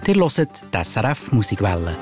Ihr hört die SRF Musikwelle.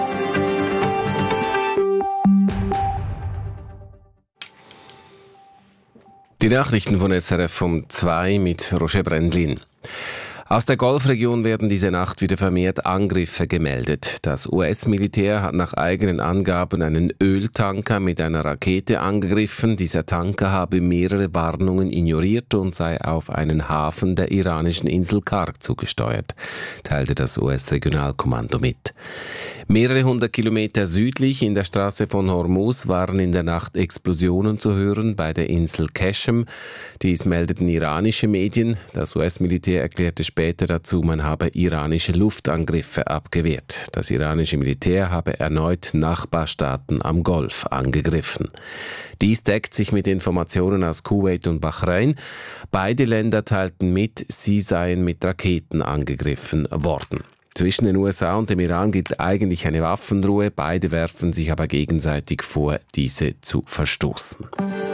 Die Nachrichten von SRF um 2 mit Roger Brendlin. Aus der Golfregion werden diese Nacht wieder vermehrt Angriffe gemeldet. Das US-Militär hat nach eigenen Angaben einen Öltanker mit einer Rakete angegriffen. Dieser Tanker habe mehrere Warnungen ignoriert und sei auf einen Hafen der iranischen Insel Karg zugesteuert, teilte das US-Regionalkommando mit. Mehrere hundert Kilometer südlich in der Straße von Hormuz waren in der Nacht Explosionen zu hören bei der Insel Qeshm. Dies meldeten iranische Medien. Das US-Militär erklärte später dazu, man habe iranische Luftangriffe abgewehrt. Das iranische Militär habe erneut Nachbarstaaten am Golf angegriffen. Dies deckt sich mit Informationen aus Kuwait und Bahrain. Beide Länder teilten mit, sie seien mit Raketen angegriffen worden. Zwischen den USA und dem Iran gilt eigentlich eine Waffenruhe. Beide werfen sich aber gegenseitig vor, diese zu verstoßen.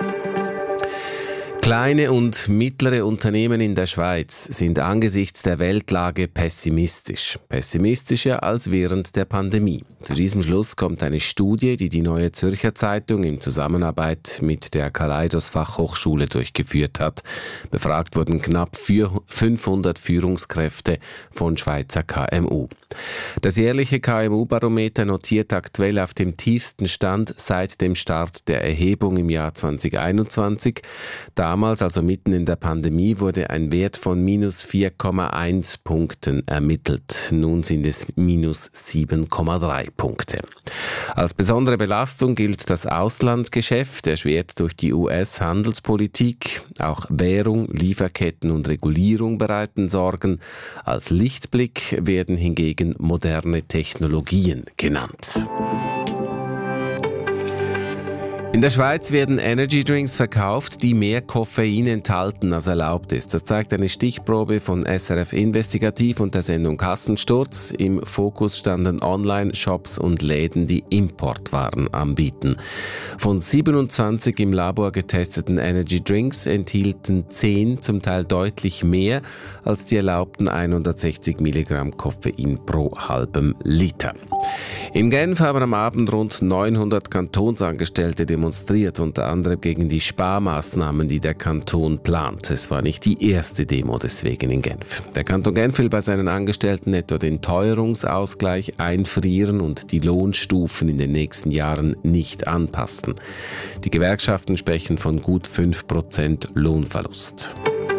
Kleine und mittlere Unternehmen in der Schweiz sind angesichts der Weltlage pessimistisch. Pessimistischer als während der Pandemie. Zu diesem Schluss kommt eine Studie, die die Neue Zürcher Zeitung in Zusammenarbeit mit der Kaleidos Fachhochschule durchgeführt hat. Befragt wurden knapp 500 Führungskräfte von Schweizer KMU. Das jährliche KMU-Barometer notiert aktuell auf dem tiefsten Stand seit dem Start der Erhebung im Jahr 2021. Damals, also mitten in der Pandemie, wurde ein Wert von minus 4,1 Punkten ermittelt. Nun sind es minus 7,3 Punkte. Als besondere Belastung gilt das Auslandsgeschäft, erschwert durch die US-Handelspolitik. Auch Währung, Lieferketten und Regulierung bereiten Sorgen. Als Lichtblick werden hingegen moderne Technologien genannt. In der Schweiz werden Energydrinks verkauft, die mehr Koffein enthalten, als erlaubt ist. Das zeigt eine Stichprobe von SRF Investigativ und der Sendung Kassensturz. Im Fokus standen Online-Shops und Läden, die Importwaren anbieten. Von 27 im Labor getesteten Energydrinks enthielten 10 zum Teil deutlich mehr als die erlaubten 160 Milligramm Koffein pro halbem Liter. In Genf haben am Abend rund 900 Kantonsangestellte demonstriert, unter anderem gegen die Sparmaßnahmen, die der Kanton plant. Es war nicht die erste Demo deswegen in Genf. Der Kanton Genf will bei seinen Angestellten etwa den Teuerungsausgleich einfrieren und die Lohnstufen in den nächsten Jahren nicht anpassen. Die Gewerkschaften sprechen von gut 5% Lohnverlust.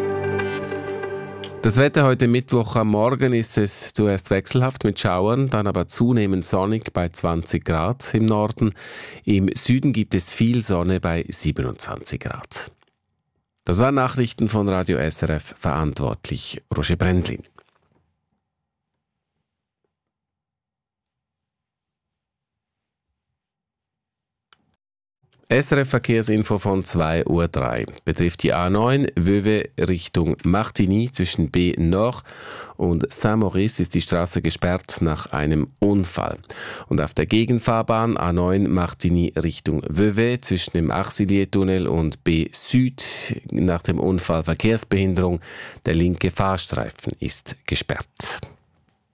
Das Wetter heute Mittwoch am Morgen ist es zuerst wechselhaft mit Schauern, dann aber zunehmend sonnig bei 20 Grad im Norden. Im Süden gibt es viel Sonne bei 27 Grad. Das waren Nachrichten von Radio SRF, verantwortlich Roger Brendlin. SRF Verkehrsinfo von 2:03 Uhr. Betrifft die A9 Vevey Richtung Martigny zwischen B Nord und Saint-Maurice ist die Straße gesperrt nach einem Unfall. Und auf der Gegenfahrbahn A9 Martigny Richtung Vevey zwischen dem Arcillier-Tunnel und B Süd nach dem Unfall Verkehrsbehinderung. Der linke Fahrstreifen ist gesperrt.